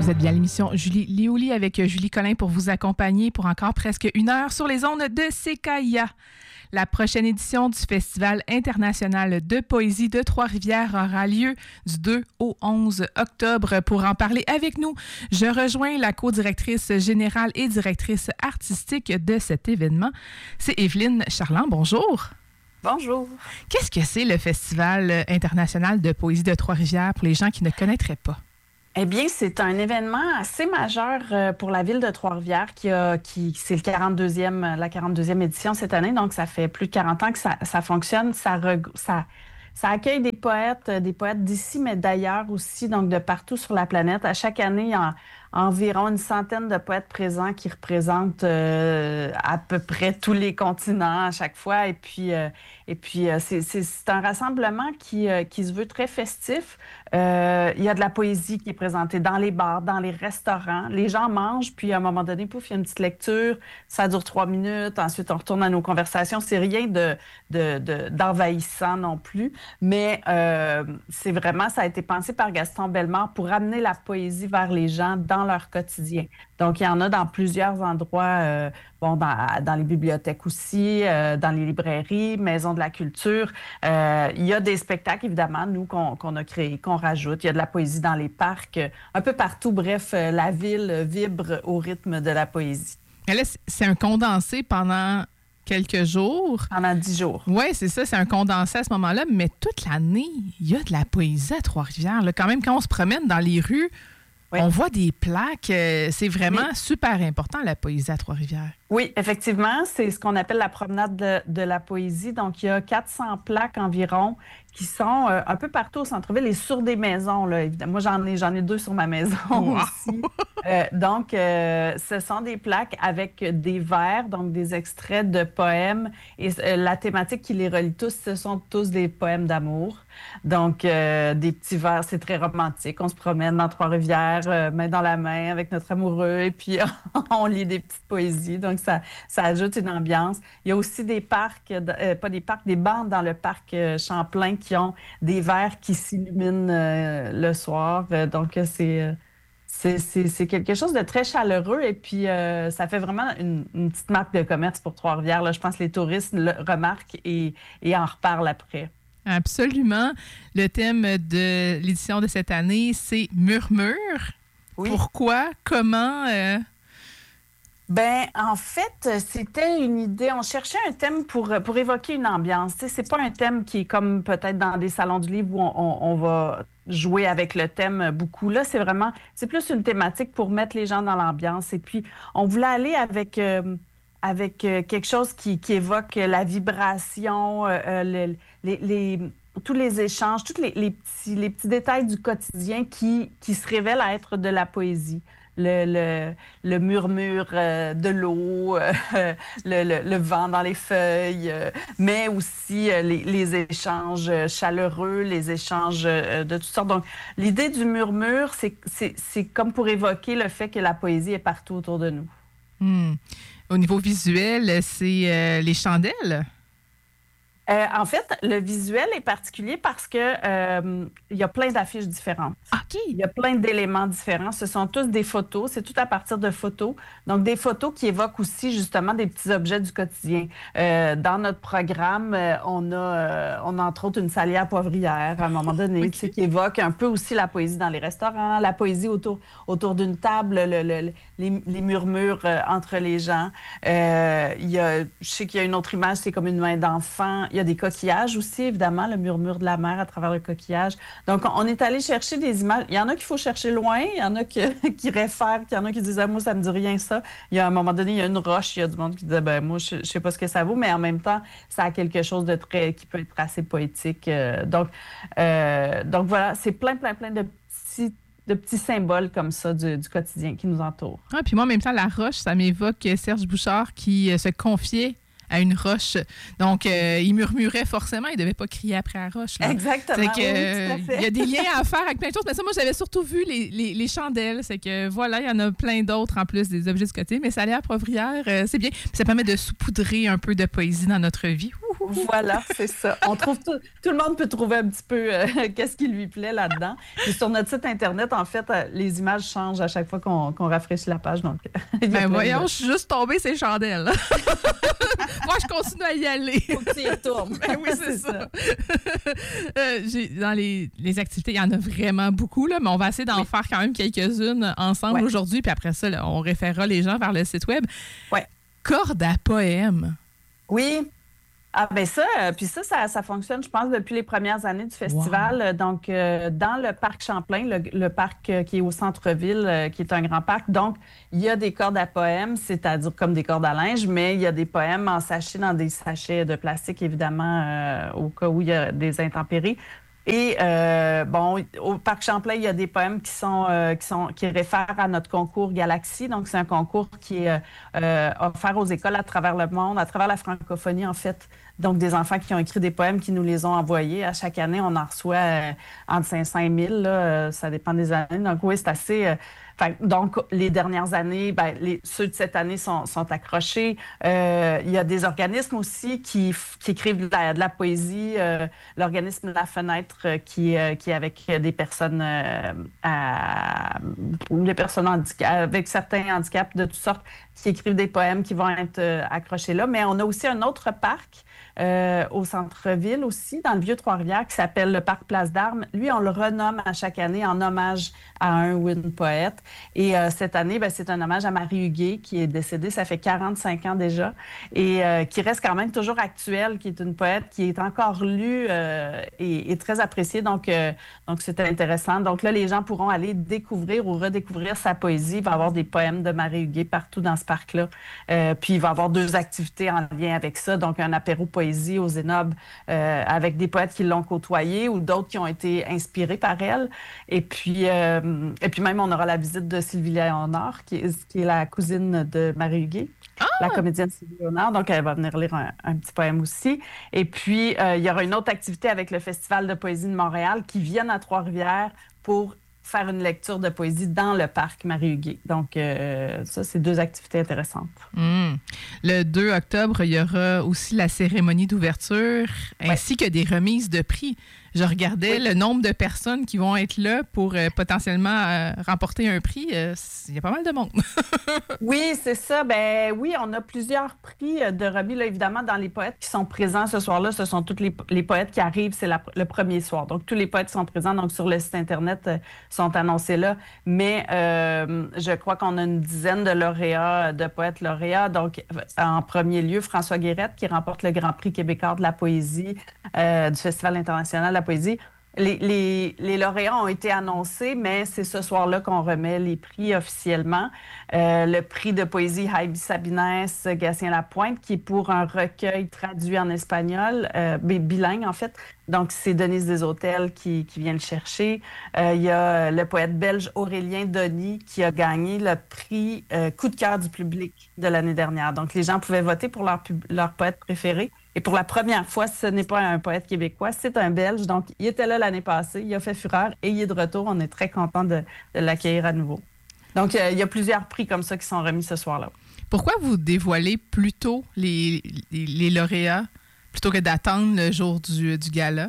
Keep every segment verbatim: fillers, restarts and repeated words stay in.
Vous êtes bien à l'émission Julie Liouli avec Julie Collin pour vous accompagner pour encore presque une heure sur les ondes de C K I A. La prochaine édition du Festival international de poésie de Trois-Rivières aura lieu du deux au onze octobre. Pour en parler avec nous, je rejoins la co-directrice générale et directrice artistique de cet événement. C'est Evelyne Charland. Bonjour. Bonjour. Qu'est-ce que c'est le Festival international de poésie de Trois-Rivières pour les gens qui ne connaîtraient pas? Eh bien, c'est un événement assez majeur pour la ville de Trois-Rivières qui a, qui, c'est le quarante-deuxième, la quarante-deuxième édition cette année, donc ça fait plus de quarante ans que ça, ça fonctionne. Ça, ça, ça accueille des poètes, des poètes d'ici, mais d'ailleurs aussi, donc de partout sur la planète. À chaque année, il y a environ une centaine de poètes présents qui représentent euh, à peu près tous les continents à chaque fois. Et puis, euh, et puis euh, c'est, c'est, c'est un rassemblement qui, euh, qui se veut très festif. Euh, il y a de la poésie qui est présentée dans les bars, dans les restaurants. Les gens mangent, puis à un moment donné, pouf, il y a une petite lecture. Ça dure trois minutes. Ensuite, on retourne à nos conversations. C'est rien de, de, de, d'envahissant non plus. Mais euh, c'est vraiment, ça a été pensé par Gaston Bellemare pour amener la poésie vers les gens dans leur quotidien. Donc, il y en a dans plusieurs endroits, euh, bon, dans, dans les bibliothèques aussi, euh, dans les librairies, maisons de la culture. Euh, il y a des spectacles, évidemment, nous, qu'on, qu'on a créés, qu'on rajoute. Il y a de la poésie dans les parcs, un peu partout. Bref, euh, la ville vibre au rythme de la poésie. Et là, c'est un condensé pendant quelques jours. Pendant dix jours. Oui, c'est ça, c'est un condensé à ce moment-là, mais toute l'année, il y a de la poésie à Trois-Rivières. Là, quand même, quand on se promène dans les rues, oui. On voit des plaques. Euh, c'est vraiment oui. super important, la poésie à Trois-Rivières. Oui, effectivement, c'est ce qu'on appelle la promenade de, de la poésie. Donc, il y a quatre cents plaques environ qui sont euh, un peu partout au centre-ville et sur des maisons. Là, évidemment. Moi, j'en ai, j'en ai deux sur ma maison wow. aussi. Euh, donc, euh, ce sont des plaques avec des vers, donc des extraits de poèmes. Et euh, la thématique qui les relie tous, ce sont tous des poèmes d'amour. Donc, euh, des petits vers, c'est très romantique. On se promène dans Trois-Rivières, euh, main dans la main avec notre amoureux, et puis on lit des petites poésies. Donc, ça, ça ajoute une ambiance. Il y a aussi des parcs, euh, pas des parcs, des bandes dans le parc euh, Champlain qui ont des verres qui s'illuminent euh, le soir. Euh, donc, c'est, euh, c'est, c'est, c'est quelque chose de très chaleureux et puis euh, ça fait vraiment une, une petite marque de commerce pour Trois-Rivières. Là, je pense que les touristes le remarquent et, et en reparlent après. Absolument. Le thème de l'édition de cette année, c'est « Murmure ». Oui. Pourquoi? Comment? Euh... Ben, en fait, c'était une idée. On cherchait un thème pour, pour évoquer une ambiance. Tu sais, c'est pas un thème qui est comme peut-être dans des salons du livre où on, on, on va jouer avec le thème beaucoup. Là, c'est vraiment, c'est plus une thématique pour mettre les gens dans l'ambiance. Et puis, on voulait aller avec, euh, avec euh, quelque chose qui, qui évoque la vibration, euh, le, les, les, tous les échanges, tous les, les, petits, les petits détails du quotidien qui, qui se révèlent à être de la poésie. Le, le, le murmure euh, de l'eau, euh, le, le, le vent dans les feuilles, euh, mais aussi euh, les, les échanges chaleureux, les échanges euh, de toutes sortes. Donc, l'idée du murmure, c'est, c'est, c'est comme pour évoquer le fait que la poésie est partout autour de nous. Mmh. Au niveau visuel, c'est euh, les chandelles? Euh, en fait, le visuel est particulier parce que euh, il y a plein d'affiches différentes. OK. Il y a plein d'éléments différents. Ce sont tous des photos. C'est tout à partir de photos. Donc, des photos qui évoquent aussi, justement, des petits objets du quotidien. Euh, dans notre programme, euh, on a, euh, on a entre autres une salière poivrière à un moment donné, okay. tu sais, qui évoque un peu aussi la poésie dans les restaurants, la poésie autour, autour d'une table, le, le, les, les murmures euh, entre les gens. Euh, il y a, je sais qu'il y a une autre image, c'est comme une main d'enfant. Il y a des coquillages aussi, évidemment, le murmure de la mer à travers le coquillage. Donc, on est allé chercher des images. Il y en a qu'il faut chercher loin, il y en a qui, qui réfèrent, il y en a qui disent ah, « moi, ça me dit rien, ça ». Il y a un moment donné, il y a une roche, il y a du monde qui dit « ben moi, je ne sais pas ce que ça vaut », mais en même temps, ça a quelque chose de très, qui peut être assez poétique. Euh, donc, euh, donc, voilà, c'est plein, plein, plein de petits de petits symboles comme ça du, du quotidien qui nous entourent. Ah, puis moi, en même temps, la roche, ça m'évoque Serge Bouchard qui euh, se confiait à une roche. Donc, euh, il murmurait forcément, il ne devait pas crier après la roche. Là. Exactement. C'est que, oui, euh, tout à fait. Il y a des liens à faire avec plein de choses. Mais ça, moi, j'avais surtout vu les, les, les chandelles. C'est que, voilà, il y en a plein d'autres en plus des objets du quotidien. Mais salière poivrière, euh, c'est bien. Puis ça permet de saupoudrer un peu de poésie dans notre vie. Ouhou. Voilà, c'est ça. On trouve tout, tout le monde peut trouver un petit peu euh, qu'est-ce qui lui plaît là-dedans. Puis sur notre site Internet, en fait, euh, les images changent à chaque fois qu'on qu'on rafraîchit la page. Donc, ben voyons, de... je suis juste tombée ces chandelles. Moi, je continue à y aller. Faut que tu y retournes. Ben oui, c'est, c'est ça. ça. euh, j'ai, dans les, les activités, il y en a vraiment beaucoup, là, mais on va essayer d'en oui. faire quand même quelques-unes ensemble ouais. aujourd'hui. Puis après ça, là, on référera les gens vers le site web. Ouais. Corde à poème. Oui. Ah ben ça, euh, puis ça, ça, ça fonctionne, je pense, depuis les premières années du festival. Wow. Donc, euh, dans le parc Champlain, le, le parc euh, qui est au centre-ville, euh, qui est un grand parc, donc, il y a des cordes à poèmes, c'est-à-dire comme des cordes à linge, mais il y a des poèmes en sachets dans des sachets de plastique, évidemment, euh, au cas où il y a des intempéries. Et euh, bon, au Parc Champlain, il y a des poèmes qui sont euh, qui sont qui réfèrent à notre concours Galaxie. Donc, c'est un concours qui est euh, offert aux écoles à travers le monde, à travers la francophonie, en fait. Donc, des enfants qui ont écrit des poèmes, qui nous les ont envoyés. À chaque année, on en reçoit euh, entre cinq cents et mille. Là, euh, ça dépend des années. Donc, oui, c'est assez... Euh, Fait, donc, les dernières années, ben, les, ceux de cette année sont, sont accrochés. Euh, il y a des organismes aussi qui, qui écrivent de la, de la poésie. Euh, l'organisme La Fenêtre euh, qui, euh, qui est avec des personnes, euh, à, des personnes handicap, avec certains handicaps de toutes sortes, qui écrivent des poèmes qui vont être euh, accrochés là. Mais on a aussi un autre parc euh, au centre-ville aussi, dans le Vieux-Trois-Rivières, qui s'appelle le Parc Place d'Armes. Lui, on le renomme à chaque année en hommage à un ou une poète. Et euh, cette année, ben, c'est un hommage à Marie Huguet, qui est décédée, ça fait quarante-cinq ans déjà, et euh, qui reste quand même toujours actuelle, qui est une poète qui est encore lue euh, et, et très appréciée. Donc, euh, donc, c'était intéressant. Donc là, les gens pourront aller découvrir ou redécouvrir sa poésie. Il va y avoir des poèmes de Marie Huguet partout dans ce parc-là. Euh, puis, il va y avoir deux activités en lien avec ça. Donc, un apéro poésie au Zénob euh, avec des poètes qui l'ont côtoyée ou d'autres qui ont été inspirés par elle. Et puis, euh, et puis même, on aura la visite de Sylvie Léonard, qui est, qui est la cousine de Marie Huguet, ah! la comédienne Sylvie Léonard. Donc, elle va venir lire un, un petit poème aussi. Et puis, euh, il y aura une autre activité avec le Festival de poésie de Montréal qui viennent à Trois-Rivières pour faire une lecture de poésie dans le parc Marie Huguet. Donc, euh, ça, c'est deux activités intéressantes. Mmh. Le deux octobre, il y aura aussi la cérémonie d'ouverture ainsi ouais. que des remises de prix. Je regardais oui. le nombre de personnes qui vont être là pour euh, potentiellement euh, remporter un prix. Euh, il y a pas mal de monde. Oui, c'est ça. Ben oui, on a plusieurs prix de remis, là, évidemment, dans les poètes qui sont présents ce soir-là. Ce sont tous les, les poètes qui arrivent, c'est la, le premier soir. Donc, tous les poètes sont présents. Donc, sur le site Internet, euh, sont annoncés là. Mais euh, je crois qu'on a une dizaine de lauréats, de poètes lauréats. Donc, en premier lieu, François Guérette, qui remporte le Grand Prix québécois de la poésie euh, du Festival international de la poésie. Les, les, les lauréats ont été annoncés, mais c'est ce soir-là qu'on remet les prix officiellement. Euh, le prix de poésie Haïbi Sabines, Gatien Lapointe, qui est pour un recueil traduit en espagnol, euh, bilingue en fait. Donc, c'est Denise Deshôtels qui, qui vient le chercher. Euh, il y a le poète belge Aurélien Denis qui a gagné le prix euh, Coup de cœur du public de l'année dernière. Donc, les gens pouvaient voter pour leur, pub- leur poète préféré. Et pour la première fois, ce n'est pas un poète québécois, c'est un Belge. Donc, il était là l'année passée, il a fait fureur et il est de retour. On est très content de, de l'accueillir à nouveau. Donc, euh, il y a plusieurs prix comme ça qui sont remis ce soir-là. Pourquoi vous dévoilez plus tôt les, les, les lauréats plutôt que d'attendre le jour du, du gala?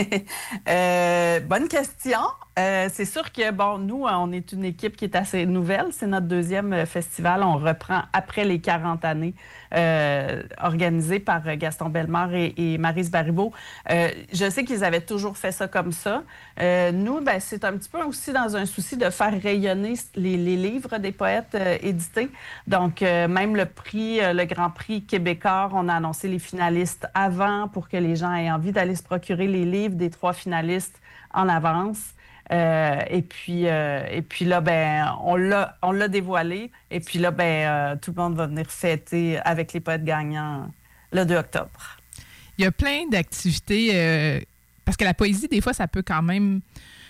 euh, bonne question. Euh, c'est sûr que, bon, nous, on est une équipe qui est assez nouvelle. C'est notre deuxième festival. On reprend après les quarante années euh, organisé par Gaston Bellemare et, et Maryse Baribeau. Euh, je sais qu'ils avaient toujours fait ça comme ça. Euh, nous, ben, c'est un petit peu aussi dans un souci de faire rayonner les, les livres des poètes euh, édités. Donc, euh, même le prix, euh, le Grand Prix Québécois, on a annoncé les finalistes avant pour que les gens aient envie d'aller se procurer les livres des trois finalistes en avance. Euh, et puis euh, et puis là ben on l'a on l'a dévoilé et puis là ben euh, tout le monde va venir fêter avec les poètes gagnants le deux octobre. Il y a plein d'activités euh, parce que la poésie des fois ça peut quand même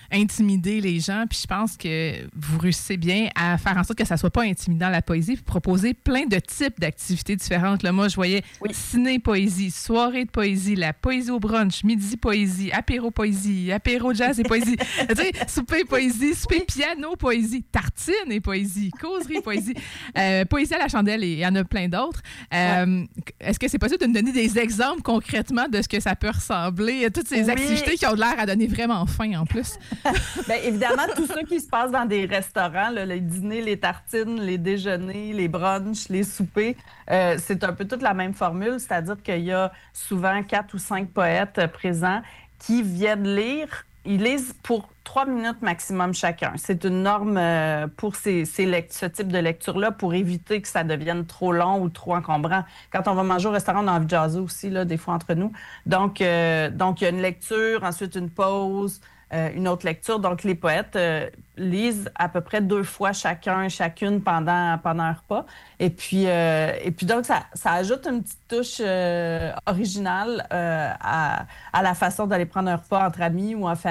intimider les gens. Puis je pense que vous réussissez bien à faire en sorte que ça soit pas intimidant la poésie, puis proposer plein de types d'activités différentes. Là, moi, je voyais oui. ciné-poésie, soirée de poésie, la poésie au brunch, midi poésie, apéro poésie, apéro jazz et poésie, tu sais, souper poésie, souper piano poésie, tartine et poésie, causerie poésie, euh, poésie à la chandelle et il y en a plein d'autres. Euh, ouais. Est-ce que c'est possible de nous donner des exemples concrètement de ce que ça peut ressembler, toutes ces oui. activités qui ont l'air à donner vraiment faim en plus? Bien, évidemment, tout ça qui se passe dans des restaurants, là, les dîners, les tartines, les déjeuners, les brunchs, les soupers, euh, c'est un peu toute la même formule, c'est-à-dire qu'il y a souvent quatre ou cinq poètes euh, présents qui viennent lire. Ils lisent pour trois minutes maximum chacun. C'est une norme euh, pour ces, ces lect- ce type de lecture-là pour éviter que ça devienne trop long ou trop encombrant. Quand on va manger au restaurant, on a envie de jaser aussi, là, des fois entre nous. Donc, euh, donc, il y a une lecture, ensuite une pause, euh, une autre lecture. Donc, les poètes euh, lisent à peu près deux fois chacun, chacune pendant, pendant un repas. Et puis, euh, et puis donc, ça, ça ajoute une petite touche euh, originale euh, à, à la façon d'aller prendre un repas entre amis ou en famille.